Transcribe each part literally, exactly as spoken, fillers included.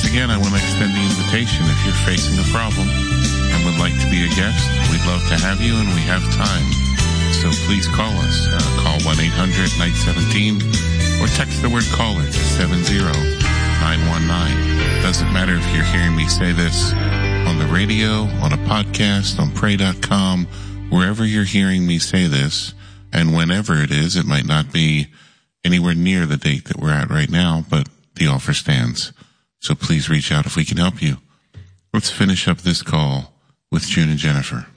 again, I want to extend the invitation. If you're facing a problem and would like to be a guest, we'd love to have you, and we have time. So please call us. Uh, call one eight hundred nine one seven or text the word caller to seven zero nine one nine. Doesn't matter if you're hearing me say this on the radio, on a podcast, on pray dot com, wherever you're hearing me say this, and whenever it is. It might not be anywhere near the date that we're at right now, but the offer stands. So please reach out if we can help you. Let's finish up this call with June and Jennifer.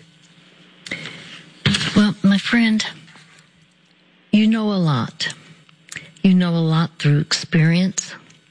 Well, my friend, you know a lot. You know a lot through experience.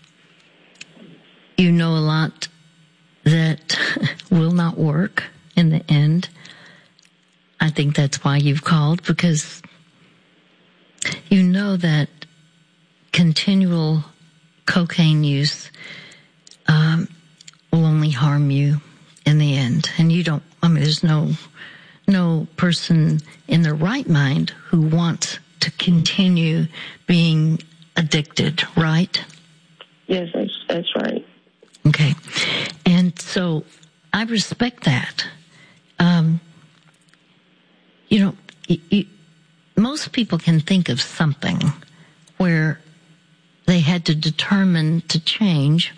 You know a lot that will not work in the end. I think that's why you've called, because you know that continual cocaine use um, will only harm you in the end. And you don't, I mean, there's no, no person in their right mind who wants to continue being addicted, right? Yes, that's, that's right. Okay. And so I respect that. Um, you know, you, you, most people can think of something where they had to determine to change.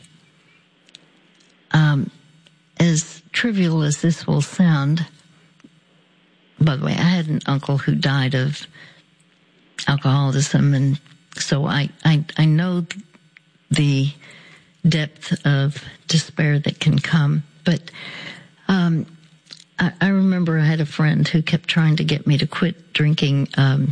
Um, as trivial as this will sound, by the way, I had an uncle who died of alcoholism, and so I, I, I know the depth of despair that can come. But um, I, I remember I had a friend who kept trying to get me to quit drinking um,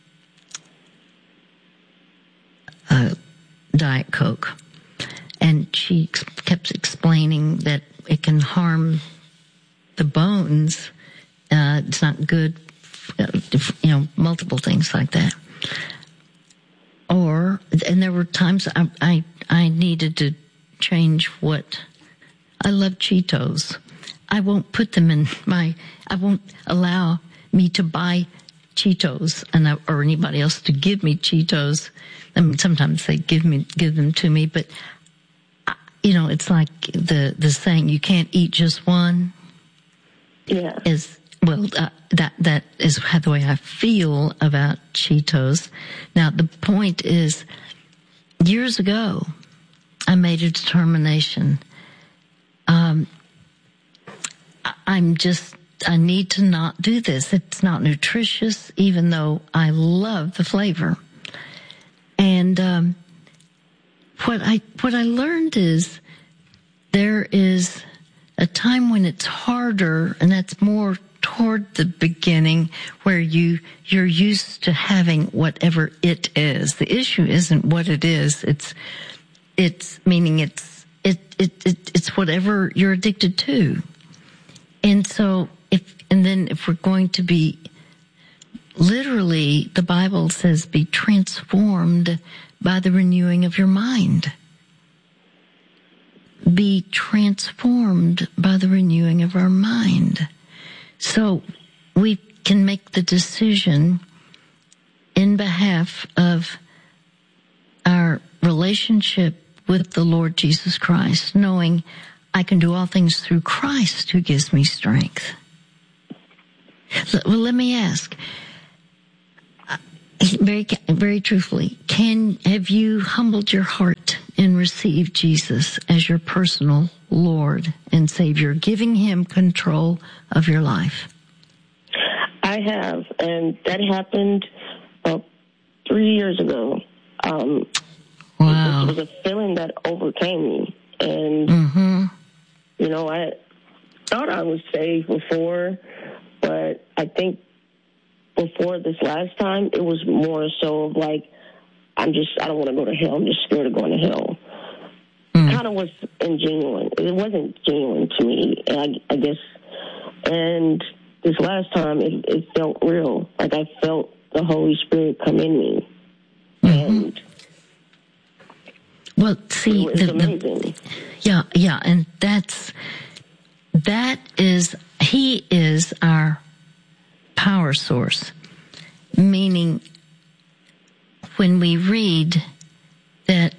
uh, Diet Coke. And she ex- kept explaining that it can harm the bones. Uh, it's not good, you know, multiple things like that. Or, and there were times I, I, I needed to change what, I love Cheetos. I won't put them in my, I won't allow me to buy Cheetos and I, or anybody else to give me Cheetos. I mean, sometimes they give me, give them to me, but you know, it's like the, the saying, you can't eat just one. Yeah. Is, well, uh, that, that is the way I feel about Cheetos. Now, the point is, years ago, I made a determination. Um, I'm just, I need to not do this. It's not nutritious, even though I love the flavor. And, um, What I, what I learned is there is a time when it's harder, and that's more toward the beginning where you, you're used to having whatever it is. The issue isn't what it is. It's, it's meaning it's, it, it, it, it's whatever you're addicted to. And so if, and then if we're going to be literally, the Bible says be transformed by the renewing of your mind. Be transformed by the renewing of our mind. So we can make the decision in behalf of our relationship with the Lord Jesus Christ, knowing I can do all things through Christ who gives me strength. Well, let me ask, very, very truthfully, can, have you humbled your heart and received Jesus as your personal Lord and Savior, giving Him control of your life? I have, and that happened uh, three years ago. Um, wow. It was a feeling that overcame me, and, mm-hmm. you know, I thought I was saved before, but I think before this last time, it was more so of like, I'm just, I don't want to go to hell. I'm just scared of going to hell. Mm. Kind of was ingenuine. It wasn't genuine to me, I, I guess. And this last time, it, it felt real. Like I felt the Holy Spirit come in me. Mm-hmm. And well, see, it was the, amazing. The, yeah, yeah, and that's, that is, He is our power source, meaning when we read that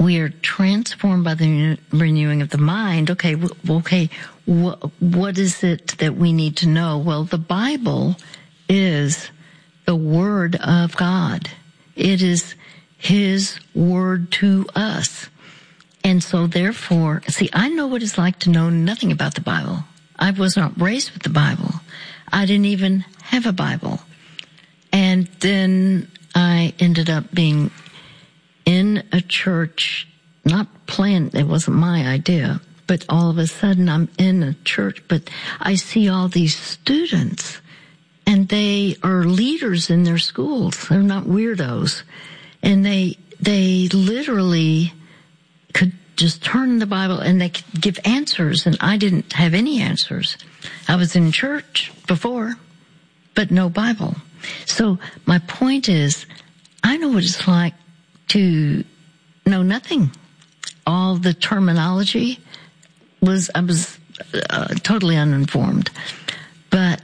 we are transformed by the renewing of the mind. Okay, okay, what, what is it that we need to know? Well, the Bible is the Word of God. It is His Word to us. And so therefore, see, I know what it's like to know nothing about the Bible. I was not raised with the Bible. I didn't even have a Bible. And then I ended up being in a church, not planned, it wasn't my idea, but all of a sudden I'm in a church, but I see all these students and they are leaders in their schools. They're not weirdos. And they, they literally could just turn the Bible and they could give answers, and I didn't have any answers. I was in church before, but no Bible. So my point is, I know what it's like to know nothing. All the terminology was, I was uh, totally uninformed. But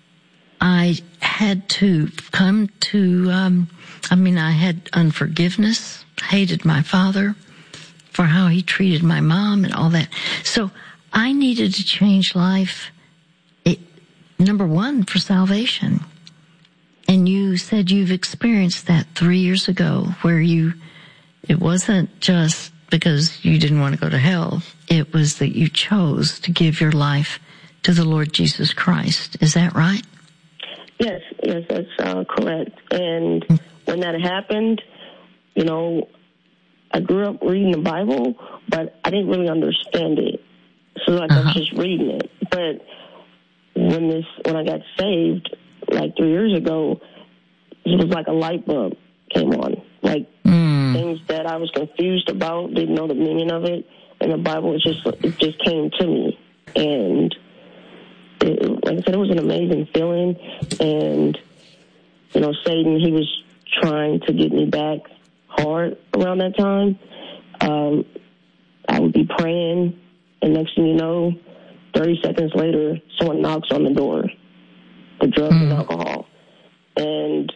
I had to come to, um, I mean, I had unforgiveness, hated my father for how he treated my mom and all that. So I needed to change life, it, number one, for salvation. And you said you've experienced that three years ago, where you, it wasn't just because you didn't want to go to hell. It was that you chose to give your life to the Lord Jesus Christ. Is that right? Yes, yes, that's uh, correct. And when that happened, you know, I grew up reading the Bible, but I didn't really understand it. So like uh-huh. I was just reading it. But when this, when I got saved, like three years ago, it was like a light bulb came on. Like mm. things that I was confused about, didn't know the meaning of it, and the Bible was just, it just came to me. And it, like I said, it was an amazing feeling. And, you know, Satan, he was trying to get me back hard around that time. Um, I would be praying, and next thing you know, thirty seconds later, someone knocks on the door. The drugs mm. and alcohol. And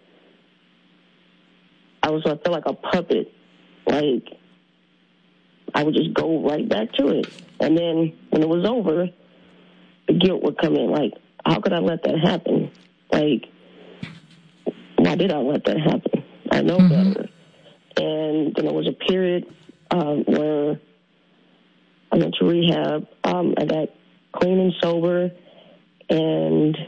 I was, I felt like a puppet. Like, I would just go right back to it. And then when it was over, the guilt would come in. Like, how could I let that happen? Like, why did I let that happen? I know mm-hmm. better. And then there was a period um, where I went to rehab. Um, I got clean and sober, and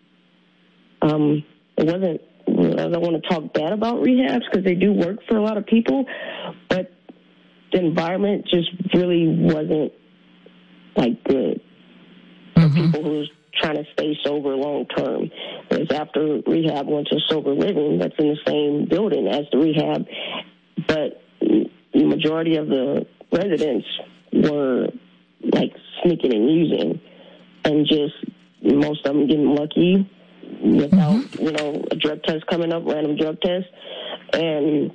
um, it wasn't, I don't want to talk bad about rehabs because they do work for a lot of people, but the environment just really wasn't, like, good for mm-hmm. people who was trying to stay sober long term. Whereas after rehab, went to sober living, that's in the same building as the rehab, but the majority of the residents were, like, sneaking and using, and just most of them getting lucky without, mm-hmm. you know, a drug test coming up, random drug test. And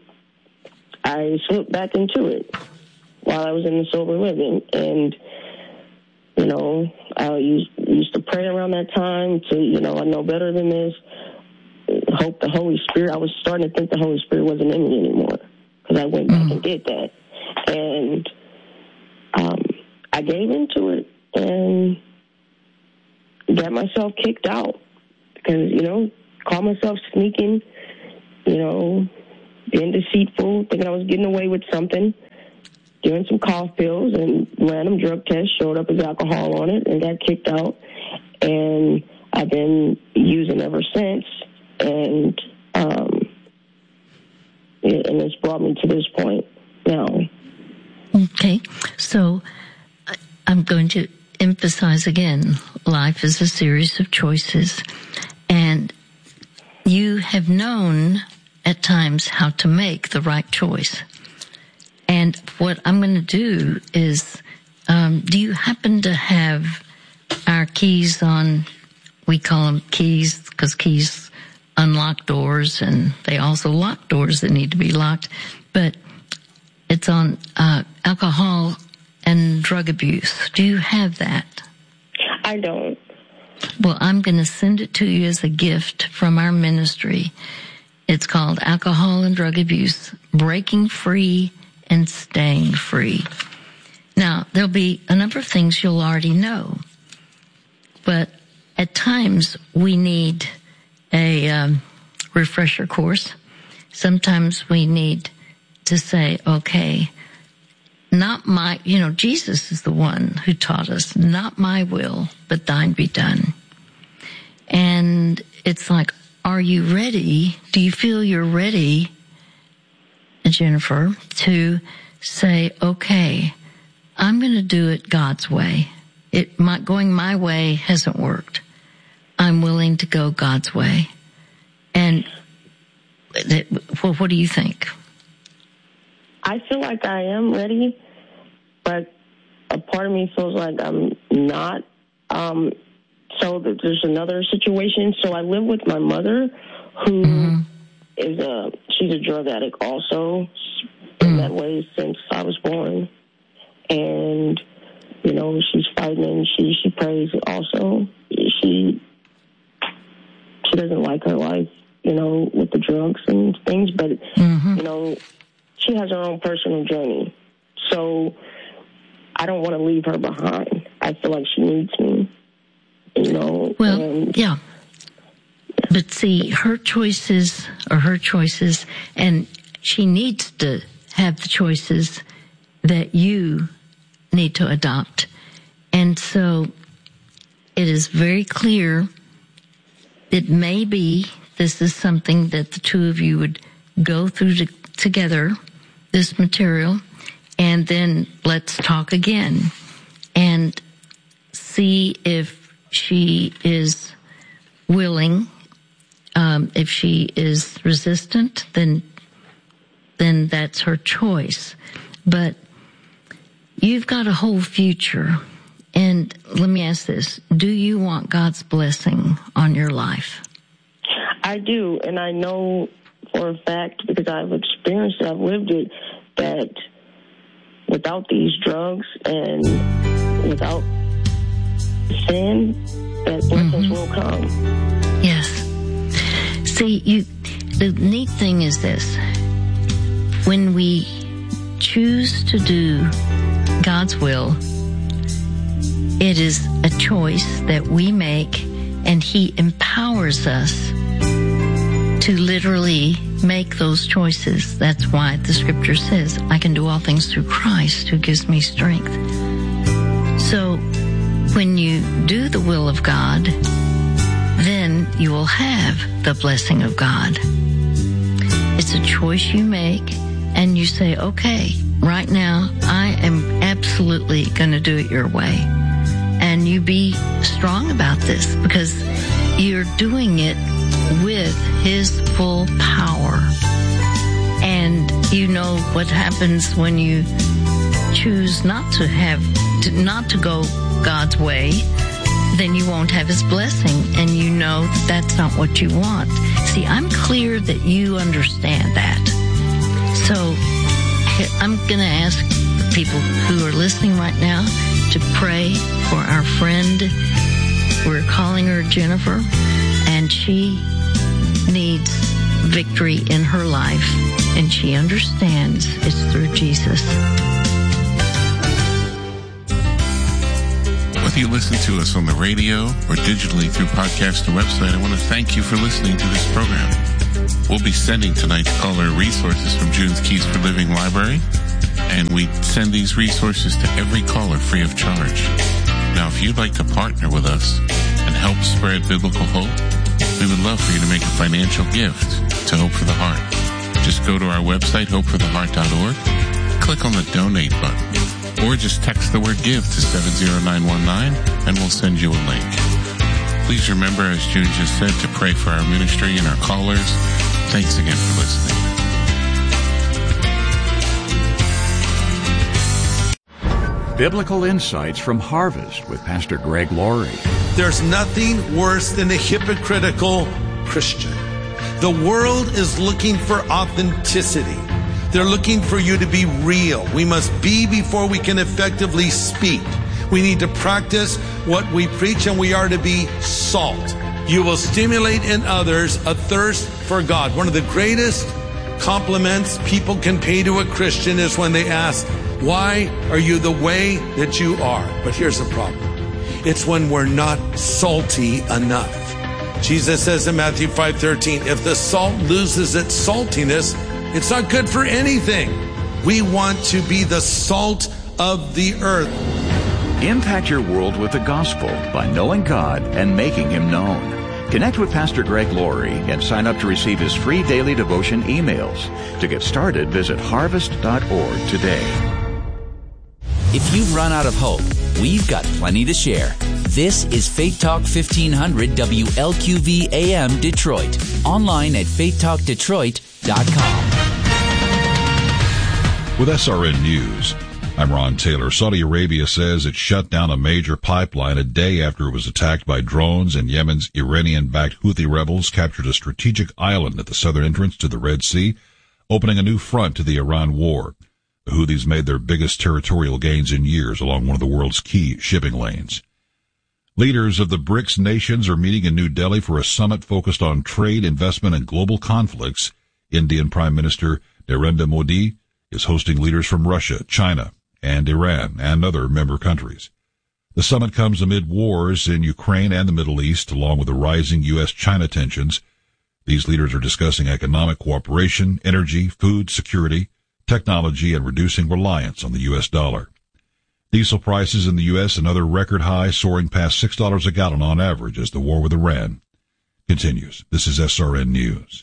I slipped back into it while I was in the sober living. And, you know, I used, used to pray around that time to, you know, I know better than this. Hope the Holy Spirit, I was starting to think the Holy Spirit wasn't in me anymore, because I went back mm-hmm. and did that. And um, I gave into it and got myself kicked out. Because, you know, call myself sneaking, you know, being deceitful, thinking I was getting away with something, doing some cough pills, and random drug tests showed up as alcohol on it, and got kicked out. And I've been using ever since, and um, and it's brought me to this point now. Okay, so I'm going to emphasize again, life is a series of choices, and you have known at times how to make the right choice. And what I'm going to do is, um, do you happen to have our keys on, we call them keys because keys unlock doors, and they also lock doors that need to be locked, but it's on uh, alcohol and drug abuse. Do you have that? I don't. Well, I'm going to send it to you as a gift from our ministry. It's called Alcohol and Drug Abuse, Breaking Free and staying free. Now, there'll be a number of things you'll already know, but at times we need a um, refresher course. Sometimes we need to say, okay, not my, you know, Jesus is the one who taught us, not my will, but thine be done. And it's like, are you ready? Do you feel you're ready, Jennifer, to say, okay, I'm going to do it God's way. It my, going my way hasn't worked. I'm willing to go God's way. And well, what do you think? I feel like I am ready, but a part of me feels like I'm not. Um, so that there's another situation. So I live with my mother, who mm-hmm. is a she's a drug addict also, mm-hmm. in that way since I was born, and you know she's fighting and she she prays also. She she doesn't like her life, you know, with the drugs and things, but mm-hmm. you know. She has her own personal journey. So I don't want to leave her behind. I feel like she needs me, you know. Well, and, yeah. But see, her choices are her choices, and she needs to have the choices that you need to adopt. And so it is very clear that maybe this is something that the two of you would go through to, together, this material, and then let's talk again and see if she is willing. Um, if she is resistant, then then that's her choice. But you've got a whole future. And let me ask this. Do you want God's blessing on your life? I do, and I know for a fact, because I've experienced it, I've lived it, that without these drugs and without sin, that blessings mm-hmm. will come. Yes. See, you. The neat thing is this. When we choose to do God's will, it is a choice that we make, and He empowers us to literally make those choices. That's why the scripture says, I can do all things through Christ who gives me strength. So when you do the will of God, then you will have the blessing of God. It's a choice you make, and you say, okay, right now I am absolutely going to do it your way. And you be strong about this, because you're doing it with His full power. And you know what happens when you choose not to have, to, not to go God's way, then you won't have His blessing, and you know that that's not what you want. See, I'm clear that you understand that. So I'm going to ask people who are listening right now to pray for our friend. We're calling her Jennifer, and she needs victory in her life, and she understands it's through Jesus. Whether you listen to us on the radio or digitally through podcast or website, I want to thank you for listening to this program. We'll be sending tonight's caller resources from June's Keys for Living library, and we send these resources to every caller free of charge. Now, if you'd like to partner with us and help spread biblical hope, we would love for you to make a financial gift to Hope for the Heart. Just go to our website, hope for the heart dot org, click on the donate button, or just text the word give to seven zero nine one nine, and we'll send you a link. Please remember, as June just said, to pray for our ministry and our callers. Thanks again for listening. Biblical Insights from Harvest with Pastor Greg Laurie. There's nothing worse than a hypocritical Christian. The world is looking for authenticity. They're looking for you to be real. We must be before we can effectively speak. We need to practice what we preach, and we are to be salt. You will stimulate in others a thirst for God. One of the greatest compliments people can pay to a Christian is when they ask, why are you the way that you are? But here's the problem. It's when we're not salty enough. Jesus says in Matthew five thirteen, if the salt loses its saltiness, it's not good for anything. We want to be the salt of the earth. Impact your world with the gospel by knowing God and making Him known. Connect with Pastor Greg Laurie and sign up to receive his free daily devotion emails. To get started, visit harvest dot org today. If you've run out of hope, we've got plenty to share. This is Faith Talk fifteen hundred W L Q V A M Detroit. Online at faith talk detroit dot com. With S R N News, I'm Ron Taylor. Saudi Arabia says it shut down a major pipeline a day after it was attacked by drones, and Yemen's Iranian-backed Houthi rebels captured a strategic island at the southern entrance to the Red Sea, opening a new front to the Iran war. The Houthis made their biggest territorial gains in years along one of the world's key shipping lanes. Leaders of the BRICS nations are meeting in New Delhi for a summit focused on trade, investment, and global conflicts. Indian Prime Minister Narendra Modi is hosting leaders from Russia, China, and Iran, and other member countries. The summit comes amid wars in Ukraine and the Middle East, along with the rising U S China tensions. These leaders are discussing economic cooperation, energy, food security, technology, and reducing reliance on the U S dollar. Diesel prices in the U S another record high, soaring past six dollars a gallon on average as the war with Iran continues. This is S R N News.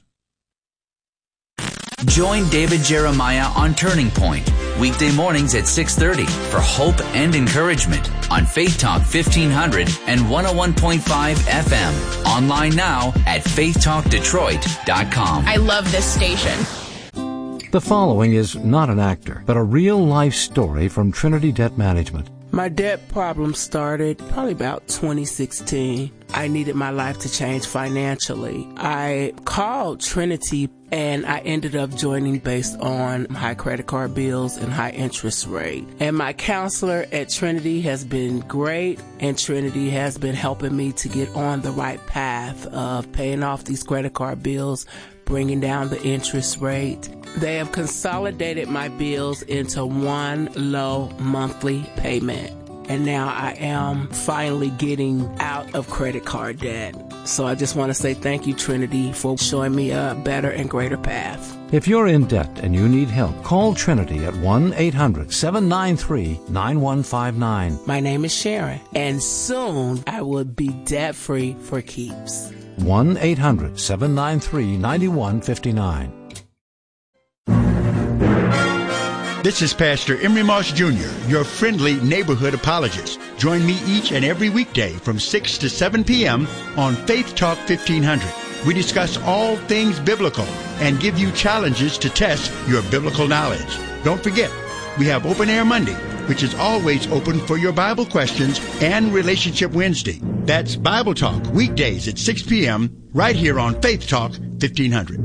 Join David Jeremiah on Turning Point, weekday mornings at six thirty for hope and encouragement on Faith Talk fifteen hundred and one oh one point five F M. Online now at faith talk detroit dot com. I love this station. The following is not an actor, but a real-life story from Trinity Debt Management. My debt problem started probably about twenty sixteen. I needed my life to change financially. I called Trinity and I ended up joining based on high credit card bills and high interest rate. And my counselor at Trinity has been great, and Trinity has been helping me to get on the right path of paying off these credit card bills, bringing down the interest rate. They have consolidated my bills into one low monthly payment. And now I am finally getting out of credit card debt. So I just want to say thank you, Trinity, for showing me a better and greater path. If you're in debt and you need help, call Trinity at one eight hundred seven nine three nine one five nine. My name is Sharon, and soon I will be debt-free for keeps. one eight hundred seven nine three nine one five nine. This is Pastor Emery Moss Junior, your friendly neighborhood apologist. Join me each and every weekday from six to seven p.m. on Faith Talk fifteen hundred. We discuss all things biblical and give you challenges to test your biblical knowledge. Don't forget, we have Open Air Monday, which is always open for your Bible questions, and Relationship Wednesday. That's Bible Talk, weekdays at six p.m. right here on Faith Talk fifteen hundred.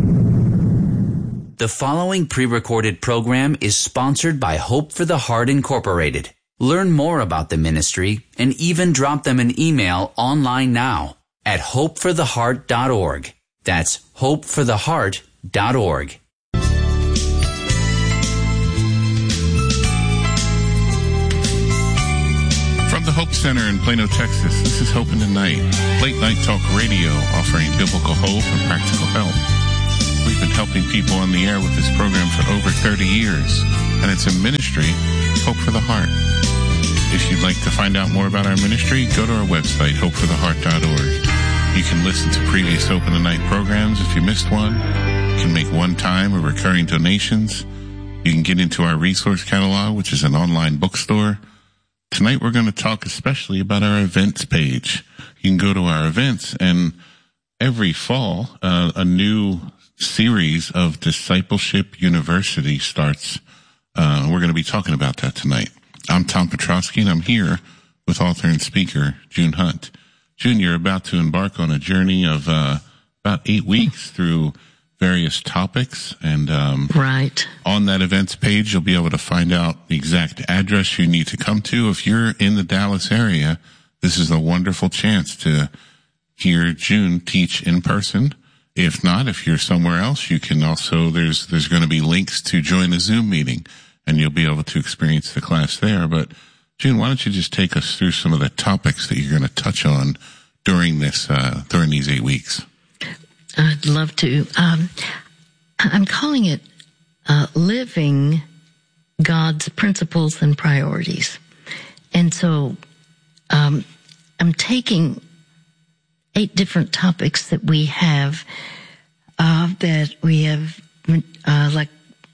The following pre-recorded program is sponsored by Hope for the Heart Incorporated. Learn more about the ministry and even drop them an email online now at hope for the heart dot org. That's hope for the heart dot org. From the Hope Center in Plano, Texas, this is Hope in the Night, late night talk radio offering biblical hope and practical help. We've been helping people on the air with this program for over thirty years, and it's a ministry, Hope for the Heart. If you'd like to find out more about our ministry, go to our website, hope for the heart dot org. You can listen to previous Hope in the Night programs if you missed one. You can make one-time or recurring donations. You can get into our resource catalog, which is an online bookstore. Tonight we're going to talk especially about our events page. You can go to our events, and every fall, uh, a new series of Discipleship University starts. Uh, we're going to be talking about that tonight. I'm Tom Petrosky, and I'm here with author and speaker June Hunt. June, you're about to embark on a journey of uh, about eight weeks through various topics, and um, right on that events page, you'll be able to find out the exact address you need to come to. If you're in the Dallas area, this is a wonderful chance to hear June teach in person. If not, if you're somewhere else, you can also, there's, there's going to be links to join a Zoom meeting, and you'll be able to experience the class there. But June, why don't you just take us through some of the topics that you're going to touch on during this, uh, during these eight weeks? I'd love to. Um, I'm calling it, uh, living God's principles and priorities. And so, um, I'm taking eight different topics that we have, uh, that we have, uh, like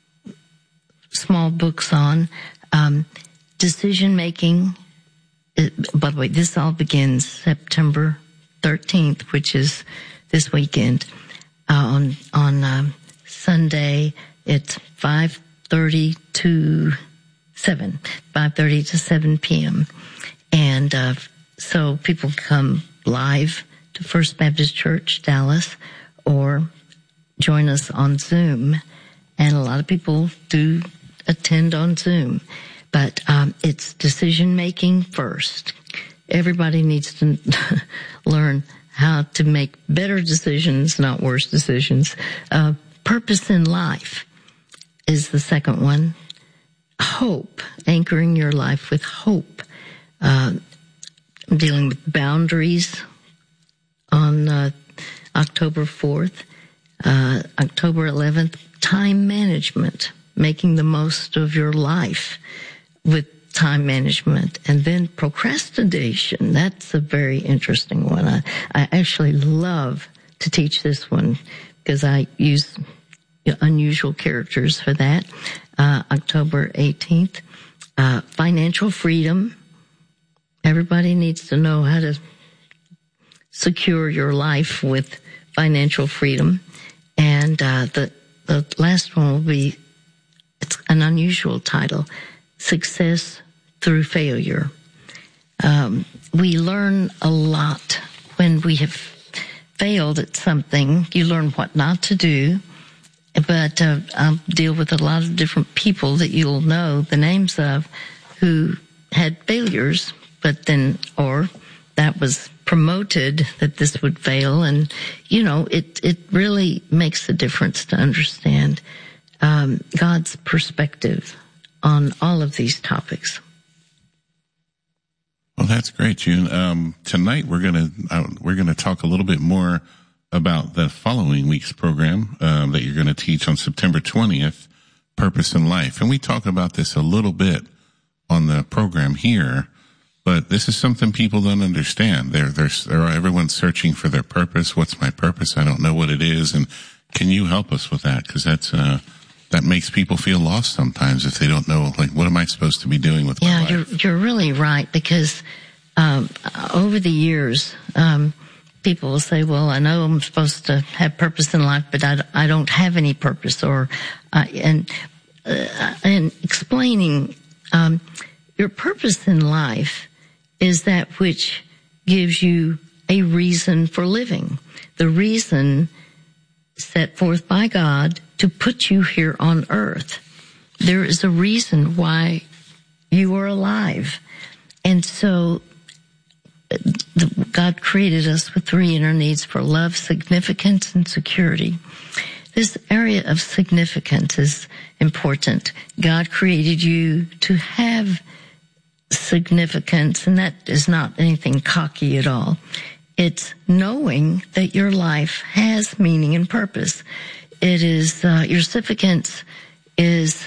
small books on, um, decision making. It, by the way, this all begins September thirteenth, which is this weekend. Uh, on, on, um, Sunday, it's five thirty to seven, five thirty to seven p.m. And, uh, so people come live to First Baptist Church, Dallas, or join us on Zoom. And a lot of people do attend on Zoom. But um, it's decision-making first. Everybody needs to learn how to make better decisions, not worse decisions. Uh, purpose in life is the second one. Hope, anchoring your life with hope. Uh, dealing with boundaries on uh, October fourth. Uh, October eleventh, time management, making the most of your life with time management. And then procrastination, that's a very interesting one. I, I actually love to teach this one because I use unusual characters for that. Uh, October eighteenth, uh, financial freedom. Everybody needs to know how to secure your life with financial freedom. And uh, the the last one will be, it's an unusual title, Success Through Failure. Um, we learn a lot when we have failed at something. You learn what not to do. But uh, I'll deal with a lot of different people that you'll know the names of who had failures, but then, or that was promoted that this would fail. And, you know, it, it really makes a difference to understand um, God's perspective on all of these topics. Well, that's great, June. Um, tonight we're gonna uh, we're gonna talk a little bit more about the following week's program um, that you're going to teach on September twentieth, Purpose in Life, and we talk about this a little bit on the program here. But this is something people don't understand. They're, they're, they're, everyone's searching for their purpose. What's my purpose? I don't know what it is. And can you help us with that? Because that's uh, that makes people feel lost sometimes if they don't know, like, what am I supposed to be doing with yeah, my life? Yeah, you're, you're really right. Because um, over the years, um, people will say, well, I know I'm supposed to have purpose in life, but I, I don't have any purpose. Or uh, and uh, and explaining um, your purpose in life is that which gives you a reason for living. The reason set forth by God to put you here on earth. There is a reason why you are alive. And so the, God created us with three inner needs for love, significance, and security. This area of significance is important. God created you to have significance, and that is not anything cocky at all. It's knowing that your life has meaning and purpose. It is, uh, your significance is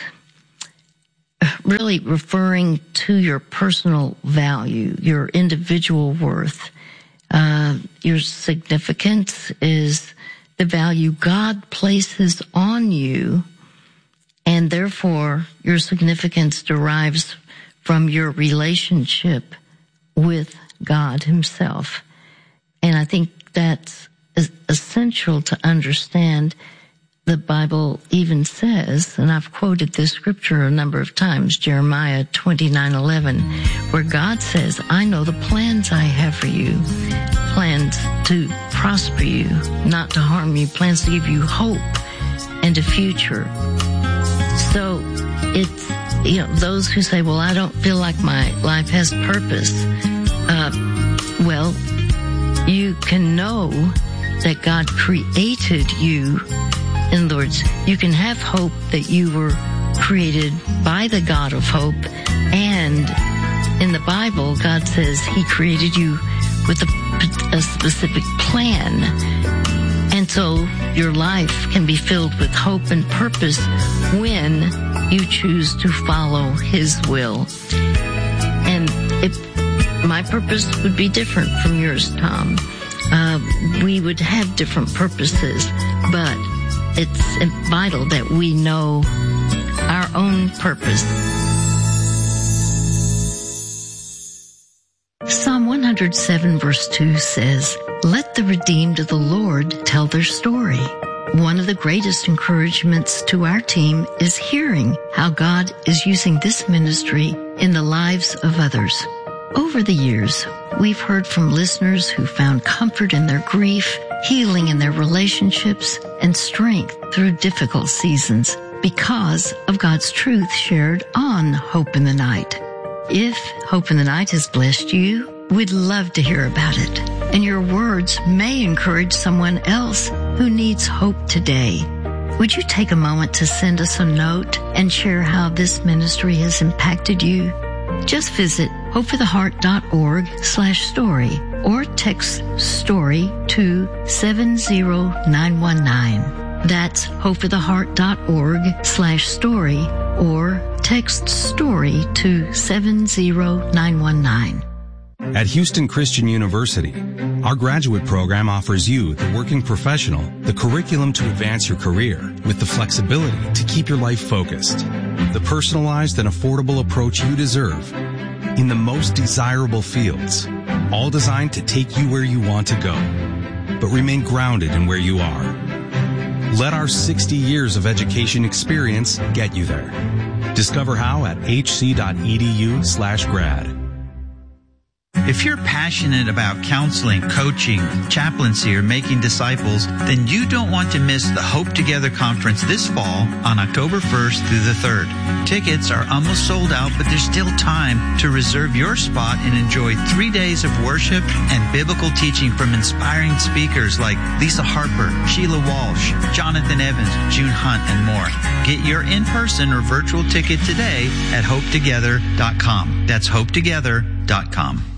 really referring to your personal value, your individual worth. Uh, your significance is the value God places on you, and therefore your significance derives from your relationship with God Himself. And I think that's essential to understand. The Bible even says, and I've quoted this scripture a number of times, Jeremiah twenty-nine eleven, where God says, I know the plans I have for you, plans to prosper you, not to harm you, plans to give you hope and a future. So it's, you know, those who say, well, I don't feel like my life has purpose. Uh, well, you can know that God created you. In other words, you can have hope that you were created by the God of hope. And in the Bible, God says he created you with a, a specific plan. And so your life can be filled with hope and purpose when you choose to follow his will. And if my purpose would be different from yours, Tom. Uh, we would have different purposes, but it's vital that we know our own purpose. Psalm one hundred seven verse two says, "Let the redeemed of the Lord tell their story." One of the greatest encouragements to our team is hearing how God is using this ministry in the lives of others. Over the years, we've heard from listeners who found comfort in their grief, healing in their relationships, and strength through difficult seasons because of God's truth shared on Hope in the Night. If Hope in the Night has blessed you, we'd love to hear about it. And your words may encourage someone else who needs hope today. Would you take a moment to send us a note and share how this ministry has impacted you? Just visit hopefortheheart.org slash story or text story to seven zero nine one nine. That's hopefortheheart.org slash story or text story to seven zero nine one nine. At Houston Christian University, our graduate program offers you, the working professional, the curriculum to advance your career with the flexibility to keep your life focused, the personalized and affordable approach you deserve in the most desirable fields, all designed to take you where you want to go, but remain grounded in where you are. Let our sixty years of education experience get you there. Discover how at hc.edu slash grad. If you're passionate about counseling, coaching, chaplaincy, or making disciples, then you don't want to miss the Hope Together Conference this fall on October first through the third. Tickets are almost sold out, but there's still time to reserve your spot and enjoy three days of worship and biblical teaching from inspiring speakers like Lisa Harper, Sheila Walsh, Jonathan Evans, June Hunt, and more. Get your in-person or virtual ticket today at hope together dot com. That's hope together dot com.